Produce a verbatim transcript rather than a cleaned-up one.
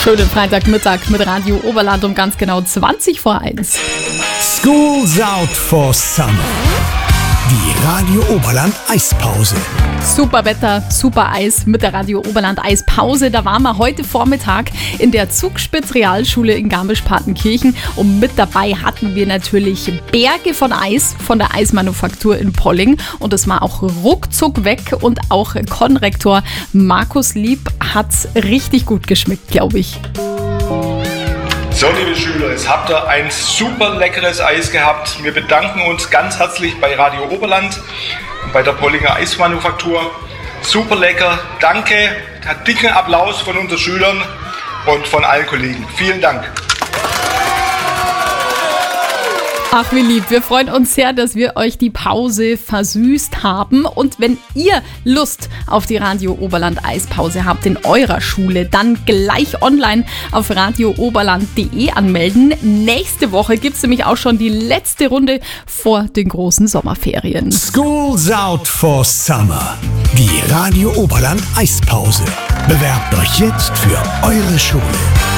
Schönen Freitagmittag mit Radio Oberland um ganz genau zwanzig vor eins. School's out for summer. Die Radio Oberland Eispause. Super Wetter, super Eis mit der Radio Oberland Eispause. Da waren wir heute Vormittag in der Zugspitz Realschule in Garmisch-Partenkirchen und mit dabei hatten wir natürlich Berge von Eis von der Eismanufaktur in Polling und das war auch ruckzuck weg und auch Konrektor Markus Lieb hat's richtig gut geschmeckt, glaube ich. So, liebe Schüler, jetzt habt ihr ein super leckeres Eis gehabt. Wir bedanken uns ganz herzlich bei Radio Oberland und bei der Pollinger Eismanufaktur. Super lecker, danke. Dicken Applaus von unseren Schülern und von allen Kollegen. Vielen Dank. Ach, wie lieb. Wir freuen uns sehr, dass wir euch die Pause versüßt haben. Und wenn ihr Lust auf die Radio Oberland Eispause habt in eurer Schule, dann gleich online auf radio oberland punkt de anmelden. Nächste Woche gibt es nämlich auch schon die letzte Runde vor den großen Sommerferien. School's out for summer. Die Radio Oberland Eispause. Bewerbt euch jetzt für eure Schule.